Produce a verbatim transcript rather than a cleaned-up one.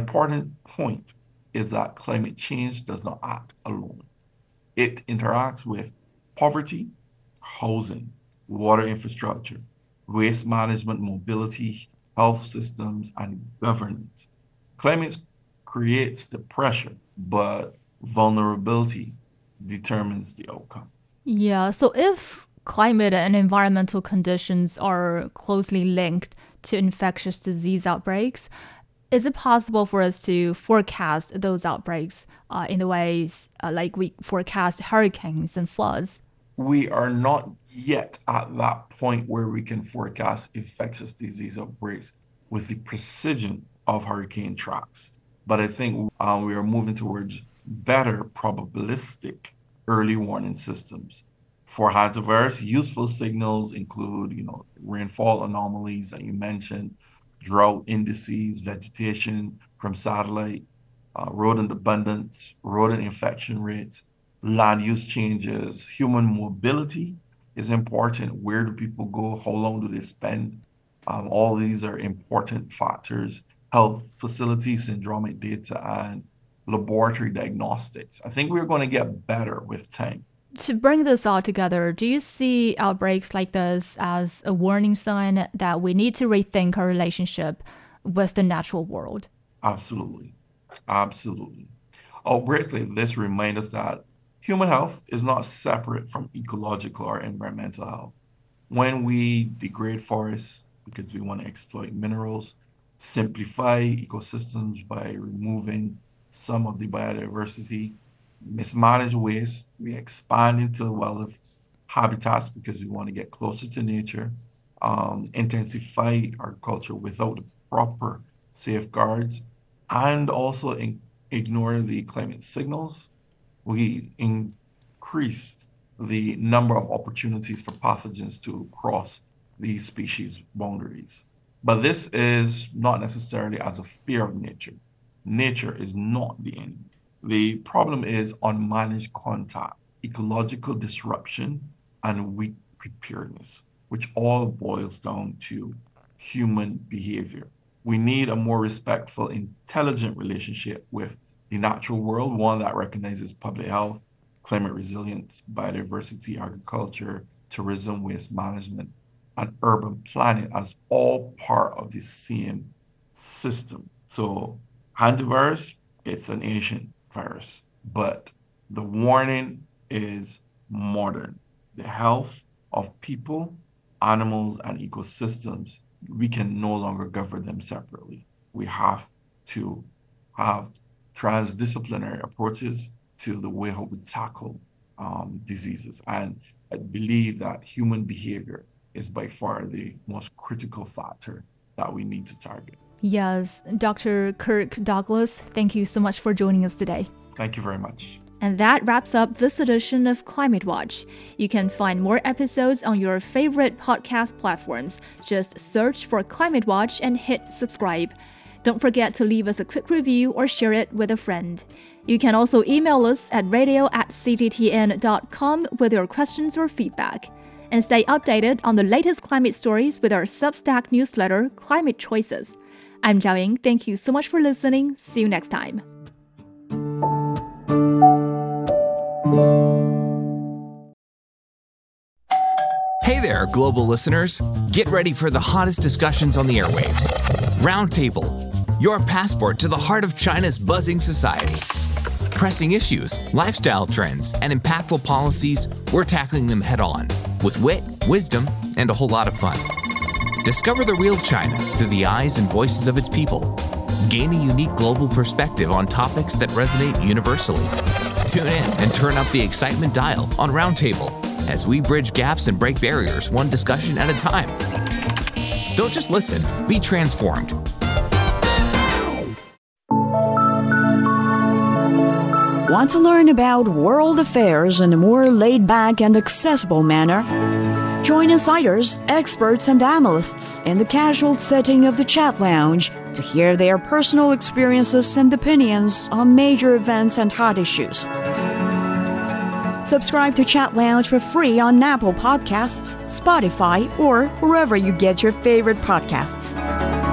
important point is that climate change does not act alone. It interacts with poverty, housing, water infrastructure, waste management, mobility, health systems, and governance. Climate creates the pressure, but vulnerability determines the outcome. Yeah, so if climate and environmental conditions are closely linked to infectious disease outbreaks, is it possible for us to forecast those outbreaks uh, in the ways uh, like we forecast hurricanes and floods? We are not yet at that point where we can forecast infectious disease outbreaks with the precision of hurricane tracks. But I think uh, we are moving towards better probabilistic early warning systems. For hantavirus, useful signals include, you know, rainfall anomalies that you mentioned, drought indices, vegetation from satellite, uh, rodent abundance, rodent infection rates, land use changes, human mobility is important. Where do people go? How long do they spend? Um, all these are important factors. Health facility syndromic data and laboratory diagnostics. I think we're going to get better with time. To bring this all together, do you see outbreaks like this as a warning sign that we need to rethink our relationship with the natural world? Absolutely. Absolutely. Outbreaks like this remind us that human health is not separate from ecological or environmental health. When we degrade forests because we want to exploit minerals, simplify ecosystems by removing some of the biodiversity, mismanage waste, we expand into wildlife habitats because we want to get closer to nature, um, intensify agriculture without the proper safeguards, and also in, ignore the climate signals, we increase the number of opportunities for pathogens to cross these species boundaries. But this is not necessarily as a fear of nature. Nature is not the enemy. The problem is unmanaged contact, ecological disruption, and weak preparedness, which all boils down to human behavior. We need a more respectful, intelligent relationship with the natural world, one that recognizes public health, climate resilience, biodiversity, agriculture, tourism, waste management, and urban planning as all part of the same system. So hantavirus, it's an ancient virus, but the warning is modern. The health of people, animals, and ecosystems, we can no longer govern them separately. We have to have transdisciplinary approaches to the way how we tackle um, diseases. And I believe that human behavior is by far the most critical factor that we need to target. Yes, Doctor Kirk Douglas, thank you so much for joining us today. Thank you very much. And that wraps up this edition of Climate Watch. You can find more episodes on your favorite podcast platforms. Just search for Climate Watch and hit subscribe. Don't forget to leave us a quick review or share it with a friend. You can also email us at radio at c t t n dot com with your questions or feedback. And stay updated on the latest climate stories with our Substack newsletter, Climate Choices. I'm Zhao Ying. Thank you so much for listening. See you next time. Hey there, global listeners. Get ready for the hottest discussions on the airwaves. Roundtable, your passport to the heart of China's buzzing society. Pressing issues, lifestyle trends, and impactful policies, we're tackling them head on with wit, wisdom, and a whole lot of fun. Discover the real China through the eyes and voices of its people. Gain a unique global perspective on topics that resonate universally. Tune in and turn up the excitement dial on Roundtable as we bridge gaps and break barriers one discussion at a time. Don't just listen, be transformed. Want to learn about world affairs in a more laid-back and accessible manner? Join insiders, experts, and analysts in the casual setting of the Chat Lounge to hear their personal experiences and opinions on major events and hot issues. Subscribe to Chat Lounge for free on Apple Podcasts, Spotify, or wherever you get your favorite podcasts.